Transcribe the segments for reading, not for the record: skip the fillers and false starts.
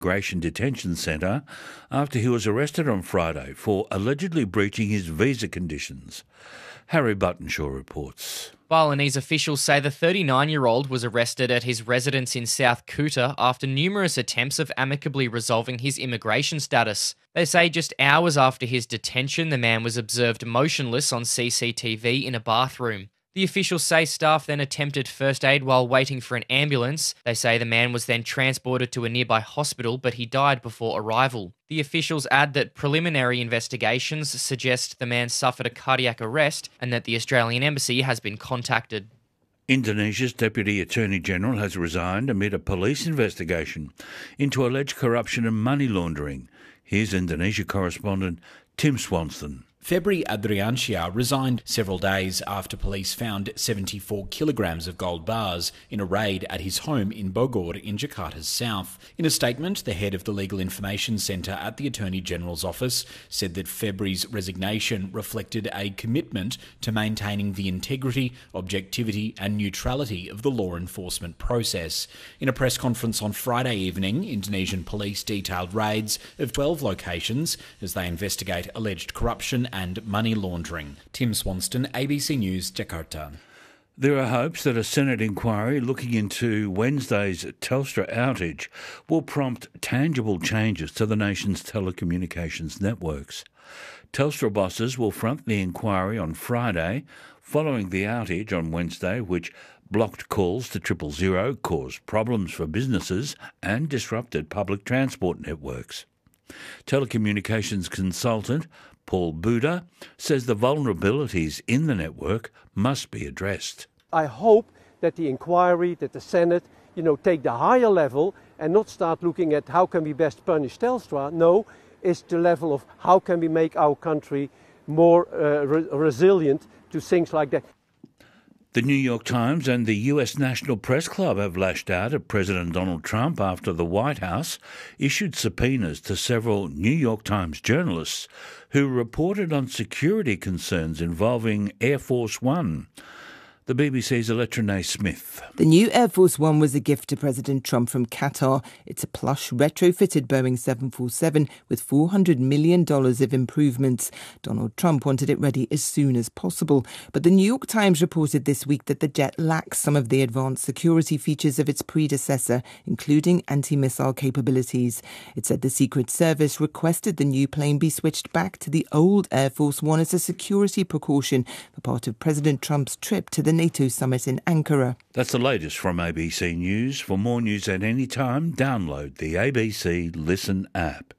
Immigration Detention Centre after he was arrested on Friday for allegedly breaching his visa conditions. Harry Buttonshaw reports. Balinese officials say the 39-year-old was arrested at his residence in South Kuta after numerous attempts of amicably resolving his immigration status. They say just hours after his detention, the man was observed motionless on CCTV in a bathroom. The officials say staff then attempted first aid while waiting for an ambulance. They say the man was then transported to a nearby hospital, but he died before arrival. The officials add that preliminary investigations suggest the man suffered a cardiac arrest and that the Australian Embassy has been contacted. Indonesia's Deputy Attorney General has resigned amid a police investigation into alleged corruption and money laundering. Here's Indonesia correspondent Tim Swanston. Febri Adriansyah resigned several days after police found 74 kilograms of gold bars in a raid at his home in Bogor in Jakarta's south. In a statement, the head of the Legal Information Centre at the Attorney General's office said that Febri's resignation reflected a commitment to maintaining the integrity, objectivity and neutrality of the law enforcement process. In a press conference on Friday evening, Indonesian police detailed raids of 12 locations as they investigate alleged corruption and money laundering. Tim Swanston, ABC News, Jakarta. There are hopes that a Senate inquiry looking into Wednesday's Telstra outage will prompt tangible changes to the nation's telecommunications networks. Telstra bosses will front the inquiry on Friday, following the outage on Wednesday, which blocked calls to 000, caused problems for businesses and disrupted public transport networks. Telecommunications consultant Paul Buda says the vulnerabilities in the network must be addressed. I hope that the inquiry, that the Senate, take the higher level and not start looking at how can we best punish Telstra. No, it's the level of how can we make our country more resilient to things like that. The New York Times and the US National Press Club have lashed out at President Donald Trump after the White House issued subpoenas to several New York Times journalists who reported on security concerns involving Air Force One. The BBC's Electra Smith. The new Air Force One was a gift to President Trump from Qatar. It's a plush, retrofitted Boeing 747 with $400 million of improvements. Donald Trump wanted it ready as soon as possible. But the New York Times reported this week that the jet lacks some of the advanced security features of its predecessor, including anti-missile capabilities. It said the Secret Service requested the new plane be switched back to the old Air Force One as a security precaution for part of President Trump's trip to the NATO summit in Ankara. That's the latest from ABC News. For more news at any time, download the ABC Listen app.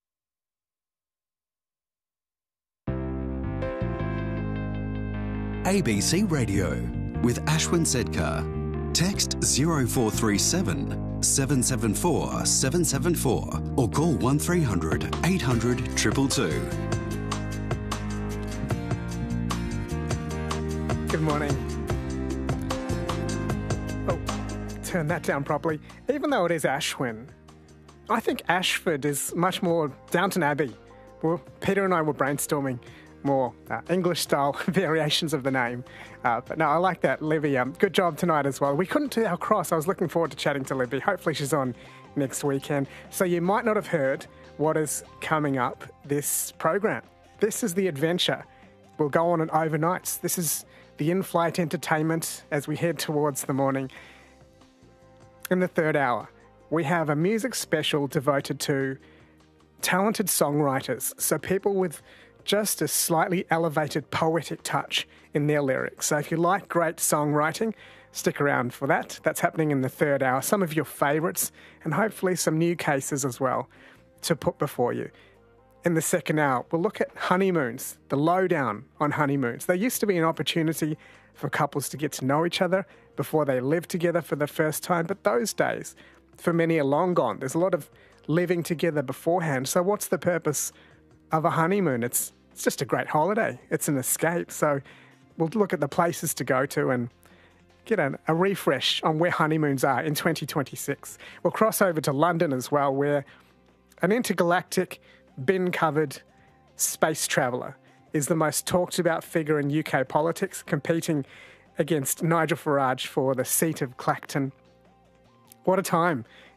ABC Radio with Ashwin Sedkar. Text 0437 774 774 or call 1300 800 222. Good morning. Turn that down properly. Even though it is Ashwin, I think Ashford is much more Downton Abbey. Well, Peter and I were brainstorming more English-style variations of the name. But no, I like that. Libby, good job tonight as well. We couldn't do our cross. I was looking forward to chatting to Libby. Hopefully she's on next weekend. So you might not have heard what is coming up this program. This is the adventure. We'll go on overnights. This is the in-flight entertainment as we head towards the morning. In the third hour, we have a music special devoted to talented songwriters, so people with just a slightly elevated poetic touch in their lyrics. So if you like great songwriting, stick around for that. That's happening in the third hour. Some of your favourites and hopefully some new cases as well to put before you. In the second hour, we'll look at honeymoons, the lowdown on honeymoons. There used to be an opportunity for couples to get to know each other before they live together for the first time, but those days, for many, are long gone. There's a lot of living together beforehand. So what's the purpose of a honeymoon? It's just a great holiday. It's an escape. So we'll look at the places to go to and get a refresh on where honeymoons are in 2026. We'll cross over to London as well, where an intergalactic, bin-covered space traveller is the most talked about figure in UK politics, competing against Nigel Farage for the seat of Clacton. What a time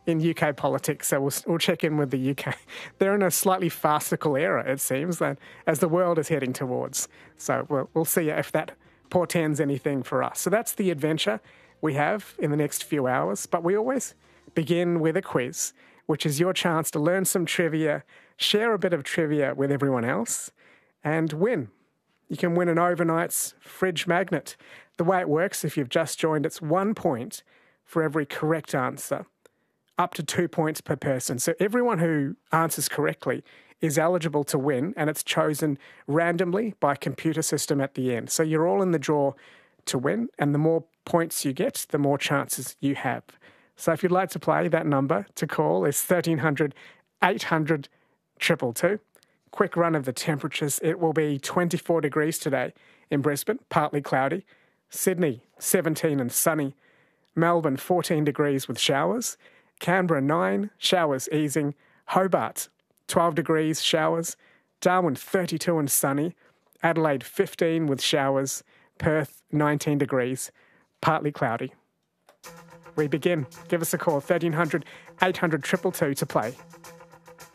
in UK politics, so we'll check in with the UK. They're in a slightly farcical era, it seems, that as the world is heading towards. So we'll see if that portends anything for us. So that's the adventure we have in the next few hours. But we always begin with a quiz, which is your chance to learn some trivia, share a bit of trivia with everyone else, and win. You can win an overnight's fridge magnet. The way it works, if you've just joined, it's 1 point for every correct answer, up to 2 points per person. So everyone who answers correctly is eligible to win, and it's chosen randomly by a computer system at the end. So you're all in the draw to win, and the more points you get, the more chances you have. So if you'd like to play, that number to call is 1300 800 222. Quick run of the temperatures. It will be 24 degrees today in Brisbane, partly cloudy. Sydney, 17 and sunny. Melbourne, 14 degrees with showers. Canberra, 9, showers easing. Hobart, 12 degrees, showers. Darwin, 32 and sunny. Adelaide, 15 with showers. Perth, 19 degrees, partly cloudy. We begin. Give us a call, 1300 800 222 to play.